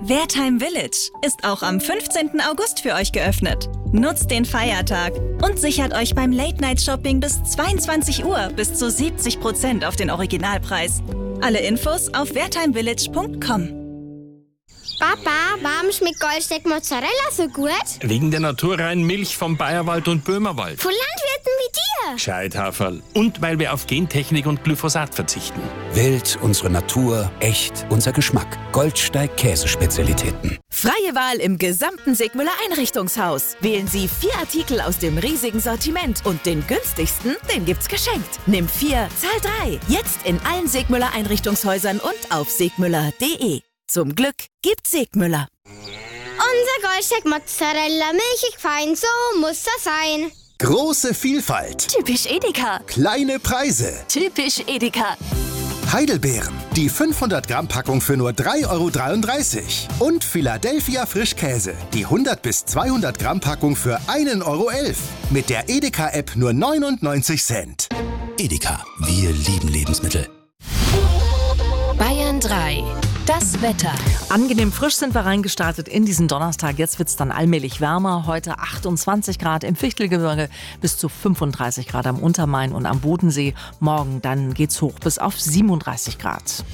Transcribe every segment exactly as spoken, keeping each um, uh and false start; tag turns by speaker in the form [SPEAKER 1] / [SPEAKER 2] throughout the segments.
[SPEAKER 1] Wertheim Village ist auch am fünfzehnten August für euch geöffnet. Nutzt den Feiertag und sichert euch beim Late-Night-Shopping bis zweiundzwanzig Uhr bis zu siebzig Prozent auf den Originalpreis. Alle Infos auf wertheim village punkt com.
[SPEAKER 2] Papa, warum schmeckt Goldsteak Mozzarella so gut?
[SPEAKER 3] Wegen der naturreinen Milch vom Bayerwald und Böhmerwald.
[SPEAKER 2] Von Landwirten wie dir.
[SPEAKER 3] Gescheithaferl. Und weil wir auf Gentechnik und Glyphosat verzichten.
[SPEAKER 4] Wild, unsere Natur, echt, unser Geschmack. Goldsteig Käsespezialitäten.
[SPEAKER 5] Freie Wahl im gesamten Sigmüller Einrichtungshaus. Wählen Sie vier Artikel aus dem riesigen Sortiment und den günstigsten, den gibt's geschenkt. Nimm vier, zahl drei. Jetzt in allen Sigmüller Einrichtungshäusern und auf sigmüller punkt de. Zum Glück gibt's Sigmüller.
[SPEAKER 2] Unser Goldsteak Mozzarella, milchig fein, so muss das sein.
[SPEAKER 6] Große Vielfalt.
[SPEAKER 5] Typisch Edeka.
[SPEAKER 6] Kleine Preise.
[SPEAKER 5] Typisch Edeka.
[SPEAKER 6] Heidelbeeren. Die fünfhundert Gramm Packung für nur drei Euro dreiunddreißig. Und Philadelphia Frischkäse. Die hundert bis zweihundert Gramm Packung für ein Euro elf. Mit der Edeka-App nur neunundneunzig Cent.
[SPEAKER 4] Edeka, wir lieben Lebensmittel.
[SPEAKER 7] Bayern drei. Das Wetter.
[SPEAKER 8] Angenehm frisch sind wir reingestartet in diesen Donnerstag. Jetzt wird es dann allmählich wärmer. Heute achtundzwanzig Grad im Fichtelgebirge, bis zu fünfunddreißig Grad am Untermain und am Bodensee. Morgen dann geht's hoch bis auf siebenunddreißig Grad.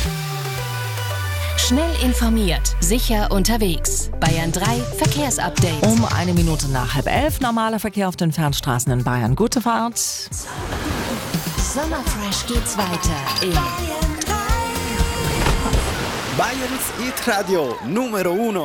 [SPEAKER 7] Schnell informiert, sicher unterwegs. Bayern drei Verkehrsupdate.
[SPEAKER 8] Um eine Minute nach halb elf normaler Verkehr auf den Fernstraßen in Bayern. Gute Fahrt.
[SPEAKER 7] Sommerfresh geht's weiter in
[SPEAKER 9] Bayerns Hit Radio Numero uno.